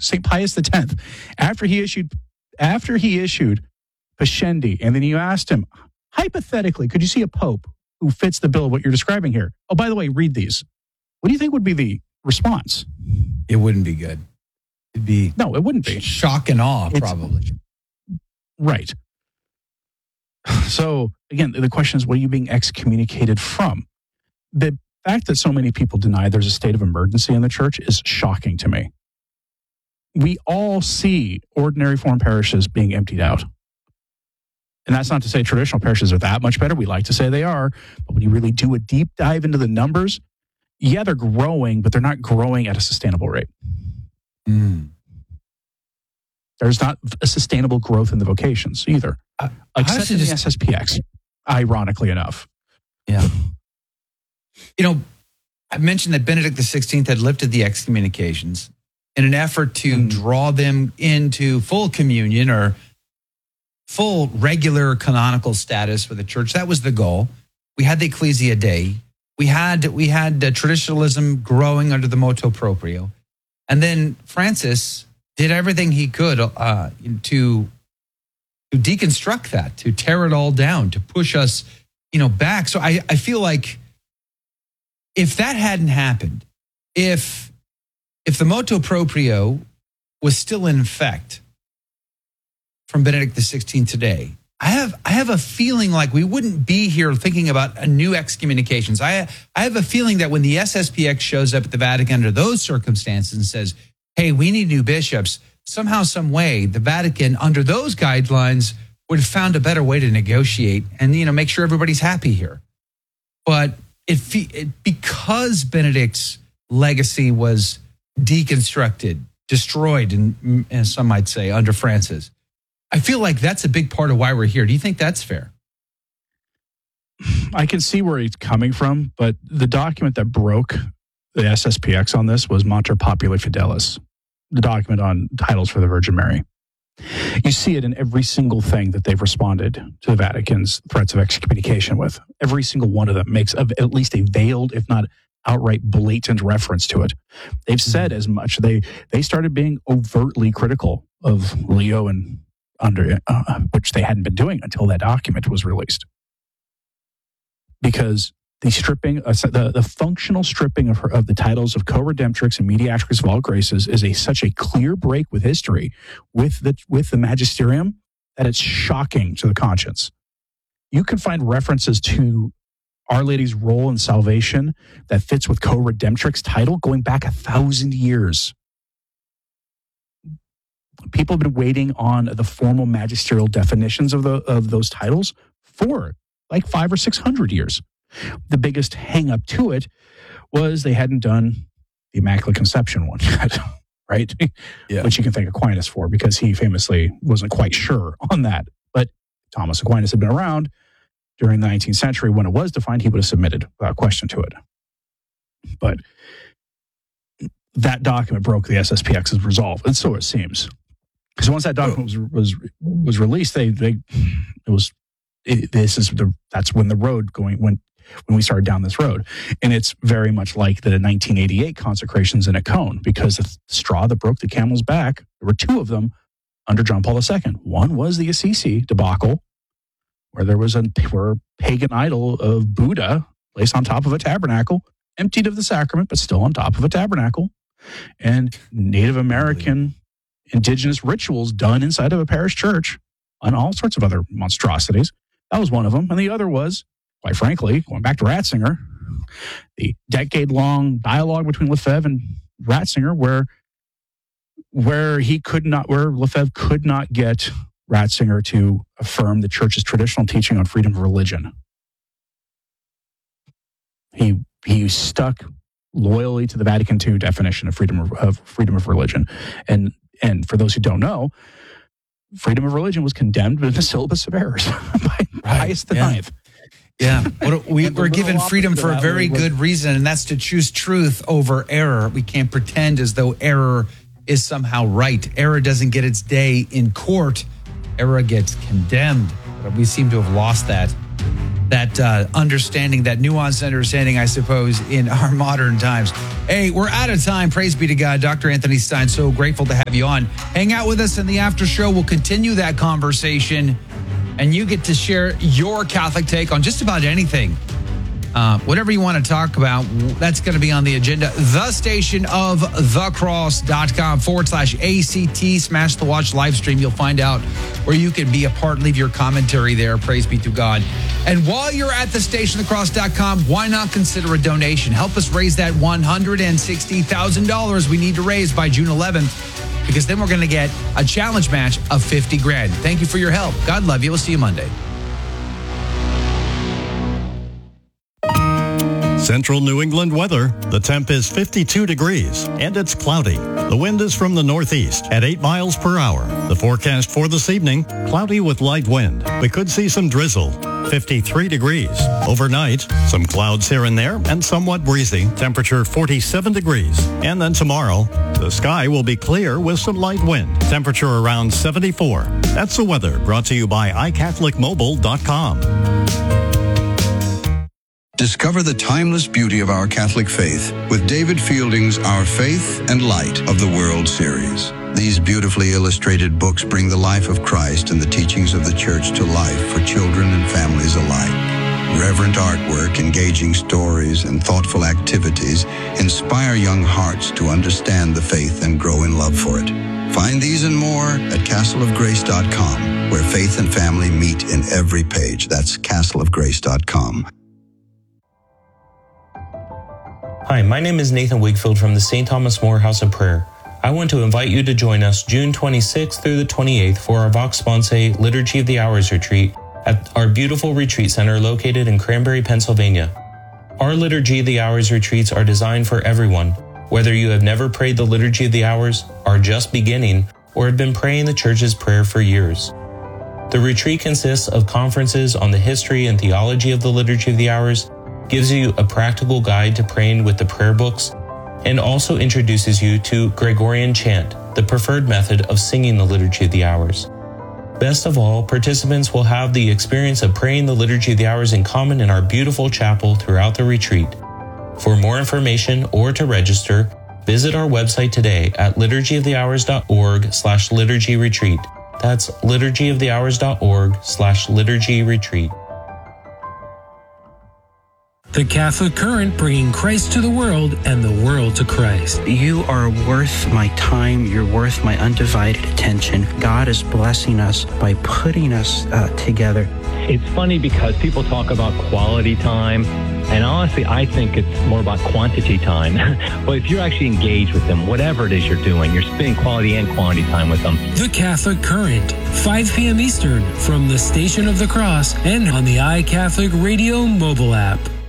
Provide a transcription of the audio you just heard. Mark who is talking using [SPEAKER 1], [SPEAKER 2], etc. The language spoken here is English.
[SPEAKER 1] St. Pius X, after he issued Pascendi, and then you asked him, hypothetically, could you see a pope who fits the bill of what you're describing here? Oh, by the way, read these. What do you think would be the response?
[SPEAKER 2] It wouldn't be good. It'd be
[SPEAKER 1] no, it wouldn't be.
[SPEAKER 2] Shock and awe, probably.
[SPEAKER 1] Right. So again, the question is, what are you being excommunicated from? The fact that so many people deny there's a state of emergency in the church is shocking to me. We all see ordinary foreign parishes being emptied out. And that's not to say traditional parishes are that much better. We like to say they are. But when you really do a deep dive into the numbers, yeah, they're growing, but they're not growing at a sustainable rate. There's not a sustainable growth in the vocations either. Except in the SSPX, ironically enough.
[SPEAKER 2] Yeah. I mentioned that Benedict XVI had lifted the excommunications in an effort to draw them into full communion or full regular canonical status for the church. That was the goal. We had the Ecclesia Dei. We had traditionalism growing under the motu proprio. And then Francis did everything he could to deconstruct that, to tear it all down, to push us, back. So I feel like if that hadn't happened, if the motu proprio was still in effect from Benedict XVI today, I have a feeling like we wouldn't be here thinking about a new excommunications. I have a feeling that when the SSPX shows up at the Vatican under those circumstances and says, hey, we need new bishops, somehow, some way, the Vatican, under those guidelines, would have found a better way to negotiate and, make sure everybody's happy here. But because Benedict's legacy was deconstructed, destroyed, and some might say, under Francis, I feel like that's a big part of why we're here. Do you think that's fair?
[SPEAKER 1] I can see where he's coming from, but the document that broke the SSPX on this was Mater Populi Fidelis, the document on titles for the Virgin Mary. You see it in every single thing that they've responded to the Vatican's threats of excommunication with. Every single one of them makes at least a veiled, if not outright blatant reference to it. They've said as much. They started being overtly critical of Leo and which they hadn't been doing until that document was released. Because the stripping, the functional stripping of the titles of co-redemptrix and mediatrix of all graces is such a clear break with history, with the magisterium, that it's shocking to the conscience. You can find references to Our Lady's role in salvation that fits with co-redemptrix title going back 1,000 years. People have been waiting on the formal magisterial definitions of those titles for like 500 or 600 years. The biggest hang up to it was they hadn't done the Immaculate Conception one yet, right? Yeah. Which you can thank Aquinas for, because he famously wasn't quite sure on that. But Thomas Aquinas had been around during the 19th century. When it was defined, he would have submitted without question to it. But that document broke the SSPX's resolve, and so it seems. Because once that document was released, that's when the road when we started down this road. And it's very much like the 1988 consecrations in Icone, because the straw that broke the camel's back, there were two of them under John Paul II. One was the Assisi debacle, where there was a pagan idol of Buddha placed on top of a tabernacle, emptied of the sacrament, but still on top of a tabernacle, and Native American indigenous rituals done inside of a parish church, and all sorts of other monstrosities. That was one of them. And the other was, quite frankly, going back to Ratzinger, the decade-long dialogue between Lefebvre and Ratzinger, where Lefebvre could not get Ratzinger to affirm the church's traditional teaching on freedom of religion. He stuck loyally to the Vatican II definition of freedom of religion. And for those who don't know, freedom of religion was condemned in the Syllabus of Errors by Pius IX.
[SPEAKER 2] Yeah, we're given freedom for a very good reason, and that's to choose truth over error. We can't pretend as though error is somehow right. Error doesn't get its day in court. Error gets condemned. But we seem to have lost that understanding, that nuanced understanding, I suppose, in our modern times. Hey, we're out of time. Praise be to God. Dr. Anthony Stein, so grateful to have you on. Hang out with us in the after show. We'll continue that conversation, and you get to share your Catholic take on just about anything. Whatever you want to talk about, that's going to be on the agenda. thestationofthecross.com/ACT. Smash the watch live stream. You'll find out where you can be a part. Leave your commentary there. Praise be to God. And while you're at thestationofthecross.com, why not consider a donation? Help us raise that $160,000 we need to raise by June 11th, because then we're going to get a challenge match of $50,000. Thank you for your help. God love you. We'll see you Monday.
[SPEAKER 3] Central New England weather. The temp is 52 degrees and it's cloudy. The wind is from the northeast at 8 miles per hour. The forecast for this evening, cloudy with light wind. We could see some drizzle. 53 degrees. Overnight, some clouds here and there and somewhat breezy. Temperature 47 degrees. And then tomorrow, the sky will be clear with some light wind. Temperature around 74. That's the weather brought to you by iCatholicMobile.com.
[SPEAKER 4] Discover the timeless beauty of our Catholic faith with David Fielding's Our Faith and Light of the World series. These beautifully illustrated books bring the life of Christ and the teachings of the Church to life for children and families alike. Reverent artwork, engaging stories, and thoughtful activities inspire young hearts to understand the faith and grow in love for it. Find these and more at castleofgrace.com, where faith and family meet in every page. That's castleofgrace.com.
[SPEAKER 5] Hi, my name is Nathan Wakefield from the St. Thomas More House of Prayer. I want to invite you to join us June 26th through the 28th for our Vox Sponsae Liturgy of the Hours retreat at our beautiful retreat center located in Cranberry, Pennsylvania. Our Liturgy of the Hours retreats are designed for everyone, whether you have never prayed the Liturgy of the Hours, are just beginning, or have been praying the Church's prayer for years. The retreat consists of conferences on the history and theology of the Liturgy of the Hours, gives you a practical guide to praying with the prayer books, and also introduces you to Gregorian chant, the preferred method of singing the Liturgy of the Hours. Best of all, participants will have the experience of praying the Liturgy of the Hours in common in our beautiful chapel throughout the retreat. For more information or to register, visit our website today at liturgyofthehours.org/liturgyretreat. That's liturgyofthehours.org/liturgyretreat.
[SPEAKER 6] The Catholic Current, bringing Christ to the world and the world to Christ.
[SPEAKER 7] You are worth my time. You're worth my undivided attention. God is blessing us by putting us together.
[SPEAKER 8] It's funny because people talk about quality time, and honestly, I think it's more about quantity time. But if you're actually engaged with them, whatever it is you're doing, you're spending quality and quantity time with them.
[SPEAKER 6] The Catholic Current, 5 p.m. Eastern, from the Station of the Cross and on the iCatholic Radio mobile app.